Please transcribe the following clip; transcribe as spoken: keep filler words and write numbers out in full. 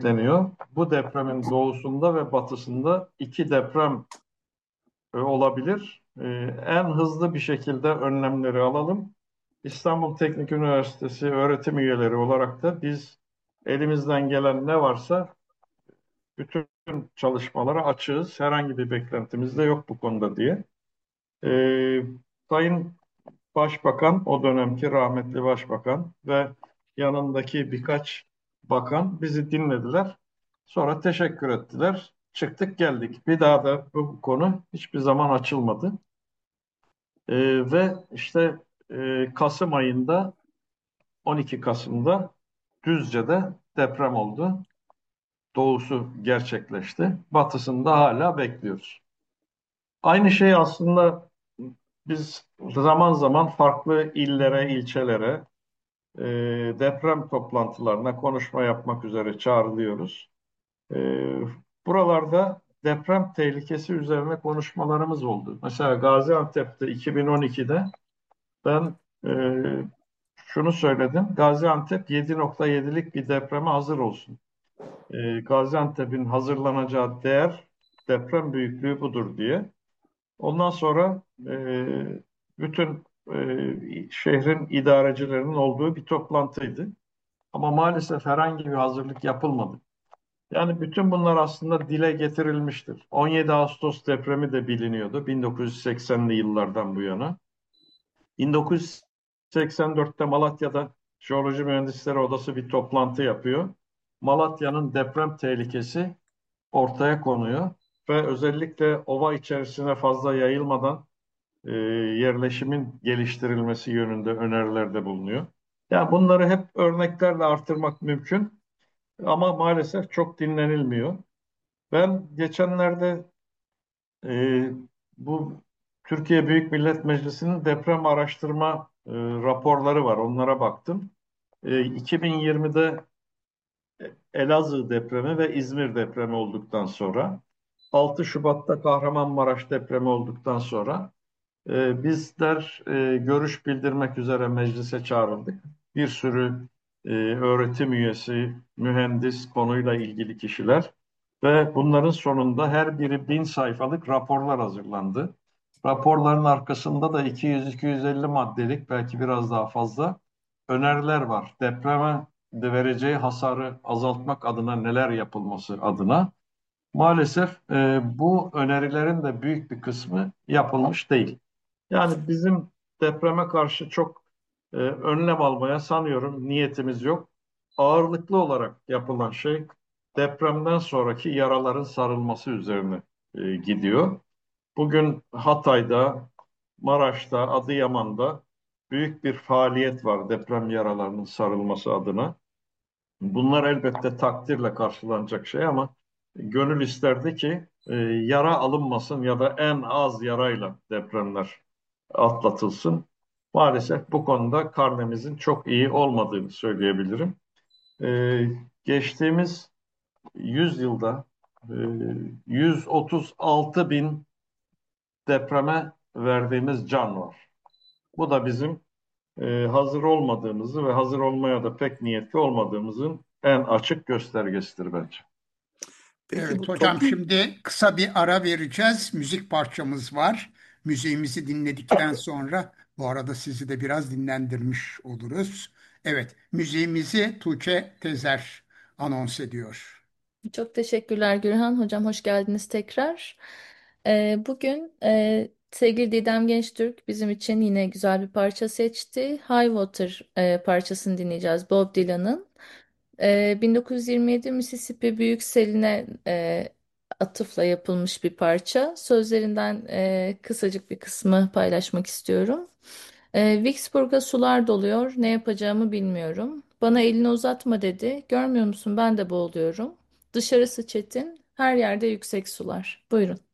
bekleniyor. Bu depremin doğusunda ve batısında iki deprem e, olabilir. E, en hızlı bir şekilde önlemleri alalım. İstanbul Teknik Üniversitesi öğretim üyeleri olarak da biz elimizden gelen ne varsa bütün çalışmalara açığız. Herhangi bir beklentimiz de yok bu konuda diye. E, Sayın Başbakan, o dönemki rahmetli Başbakan ve yanındaki birkaç bakan bizi dinlediler. Sonra teşekkür ettiler. Çıktık geldik. Bir daha da bu konu hiçbir zaman açılmadı. Ee, ve işte e, Kasım ayında on iki Kasım'da Düzce'de deprem oldu. Doğusu gerçekleşti. Batısında hala bekliyoruz. Aynı şey aslında biz zaman zaman farklı illere, ilçelere, e, deprem toplantılarına konuşma yapmak üzere çağrılıyoruz. E, Buralarda deprem tehlikesi üzerine konuşmalarımız oldu. Mesela Gaziantep'te iki bin on ikide ben e, şunu söyledim. Gaziantep yedi nokta yedilik bir depreme hazır olsun. E, Gaziantep'in hazırlanacağı değer deprem büyüklüğü budur diye. Ondan sonra e, bütün e, şehrin idarecilerinin olduğu bir toplantıydı. Ama maalesef herhangi bir hazırlık yapılmadı. Yani bütün bunlar aslında dile getirilmiştir. on yedi Ağustos depremi de biliniyordu bin dokuz yüz seksenli yıllardan bu yana. bin dokuz yüz seksen dörtte Malatya'da Jeoloji Mühendisleri Odası bir toplantı yapıyor. Malatya'nın deprem tehlikesi ortaya konuyor ve özellikle ova içerisine fazla yayılmadan e, yerleşimin geliştirilmesi yönünde önerilerde bulunuyor. Yani bunları hep örneklerle artırmak mümkün ama maalesef çok dinlenilmiyor. Ben geçenlerde e, bu Türkiye Büyük Millet Meclisi'nin deprem araştırma e, raporları var. Onlara baktım. E, iki bin yirmide Elazığ depremi ve İzmir depremi olduktan sonra, altı Şubat'ta Kahramanmaraş depremi olduktan sonra e, bizler e, görüş bildirmek üzere meclise çağrıldık. Bir sürü e, öğretim üyesi, mühendis, konuyla ilgili kişiler ve bunların sonunda her biri bin sayfalık raporlar hazırlandı. Raporların arkasında da iki yüz iki yüz elli maddelik belki biraz daha fazla öneriler var. Depreme de vereceği hasarı azaltmak adına neler yapılması adına. Maalesef e, bu önerilerin de büyük bir kısmı yapılmış değil. Yani bizim depreme karşı çok e, önlem almaya sanıyorum niyetimiz yok. Ağırlıklı olarak yapılan şey depremden sonraki yaraların sarılması üzerine e, gidiyor. Bugün Hatay'da, Maraş'ta, Adıyaman'da büyük bir faaliyet var deprem yaralarının sarılması adına. Bunlar elbette takdirle karşılanacak şey ama gönül isterdi ki e, yara alınmasın ya da en az yarayla depremler atlatılsın. Maalesef bu konuda karnemizin çok iyi olmadığını söyleyebilirim. E, Geçtiğimiz yüz yılda e, yüz otuz altı bin depreme verdiğimiz can var. Bu da bizim e, hazır olmadığımızı ve hazır olmaya da pek niyetli olmadığımızın en açık göstergesidir bence. Peki Evet bu hocam, toplu şimdi kısa bir ara vereceğiz. Müzik parçamız var. Müziğimizi dinledikten sonra bu arada sizi de biraz dinlendirmiş oluruz. Evet, müziğimizi Tuğçe Tezer anons ediyor. Çok teşekkürler Gürhan. Hocam hoş geldiniz tekrar. Ee, bugün e, sevgili Didem Gençtürk bizim için yine güzel bir parça seçti. High Water e, parçasını dinleyeceğiz Bob Dylan'ın. Ee, bin dokuz yüz yirmi yedi Mississippi Büyük Seli'ne e, atıfla yapılmış bir parça. Sözlerinden e, kısacık bir kısmı paylaşmak istiyorum. E, Vicksburg'a sular doluyor, ne yapacağımı bilmiyorum. Bana elini uzatma dedi. Görmüyor musun ben de boğuluyorum. Dışarısı çetin, her yerde yüksek sular. Buyurun.